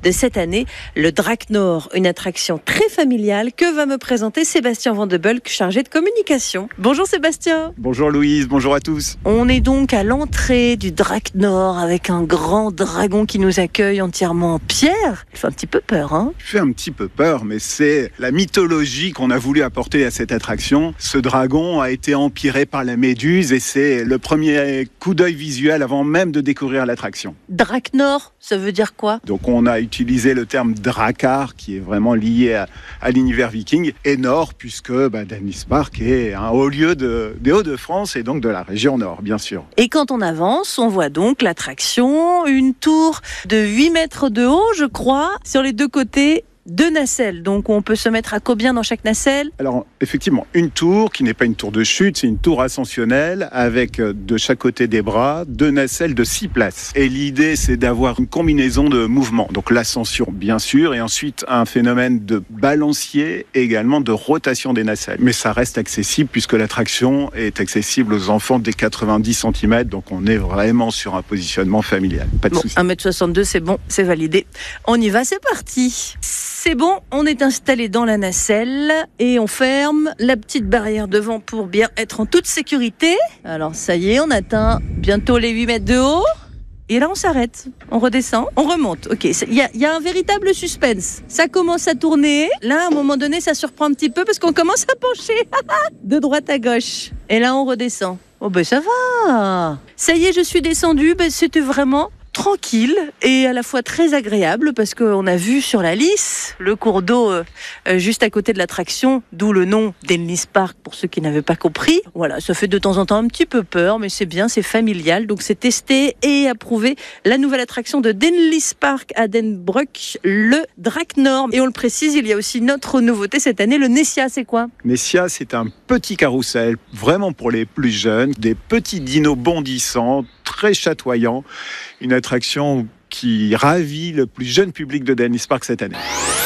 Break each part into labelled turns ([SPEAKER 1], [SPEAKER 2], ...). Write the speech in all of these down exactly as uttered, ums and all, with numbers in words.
[SPEAKER 1] de cette année, le Draknor, une attraction très familiale que va me présenter Sébastien Vandebulk, chargé de communication. Bonjour Sébastien.
[SPEAKER 2] Bonjour Louise, bonjour à tous.
[SPEAKER 1] On est donc à l'entrée du Draknor avec un grand dragon qui nous accueille entièrement en pierre. Il fait un petit peu peur, hein ?
[SPEAKER 2] Il fait un petit peu peur, mais c'est la mythologie qu'on a voulu apporter à cette attraction. Ce dragon a été empiré par la méduse et c'est le premier coup d'œil visuel avant même de découvrir l'attraction.
[SPEAKER 1] Draknor, ça veut dire quoi ?
[SPEAKER 2] Donc on a utilisé le terme Drakkar qui est vraiment lié à, à l'univers viking et Nord puisque bah, Denlispark est un haut lieu de, des Hauts-de-France et donc de la région Nord, bien sûr.
[SPEAKER 1] Et quand on avance, on voit donc l'attraction, une tour de huit mètres de haut, je crois, sur les deux côtés. Deux nacelles, donc on peut se mettre à combien dans chaque nacelle ?
[SPEAKER 2] Alors effectivement, une tour qui n'est pas une tour de chute, c'est une tour ascensionnelle avec de chaque côté des bras, deux nacelles de six places. Et l'idée c'est d'avoir une combinaison de mouvements, donc l'ascension bien sûr, et ensuite un phénomène de balancier et également de rotation des nacelles. Mais ça reste accessible puisque l'attraction est accessible aux enfants dès quatre-vingt-dix centimètres, donc on est vraiment sur un positionnement familial. Pas de
[SPEAKER 1] bon,
[SPEAKER 2] souci.
[SPEAKER 1] un mètre soixante-deux, c'est bon, c'est validé. On y va, c'est parti. C'est bon, on est installé dans la nacelle et on ferme la petite barrière devant pour bien être en toute sécurité. Alors ça y est, on atteint bientôt les huit mètres de haut. Et là, on s'arrête, on redescend, on remonte. Ok, il y a, y a un véritable suspense. Ça commence à tourner. Là, à un moment donné, ça surprend un petit peu parce qu'on commence à pencher de droite à gauche. Et là, on redescend. Oh ben ça va. Ça y est, je suis descendue. Ben, c'était vraiment tranquille et à la fois très agréable parce qu'on a vu sur la Lys le cours d'eau euh, juste à côté de l'attraction, d'où le nom Denlispark pour ceux qui n'avaient pas compris. Voilà, ça fait de temps en temps un petit peu peur, mais c'est bien, c'est familial, donc c'est testé et approuvé. La nouvelle attraction de Denlispark à Den Bruck, le Draknor. Et on le précise, il y a aussi notre nouveauté cette année, le Nessia, c'est quoi ?
[SPEAKER 2] Nessia, c'est un petit carrousel, vraiment pour les plus jeunes, des petits dinos bondissants, très chatoyants, une attraction qui ravit le plus jeune public de Denlispark cette année.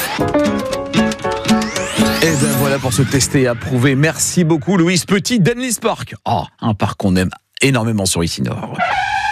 [SPEAKER 3] Et ben voilà pour se tester et approuver. Merci beaucoup Louise Petit, Denlispark. Oh, un parc qu'on aime énormément sur Ici Nord.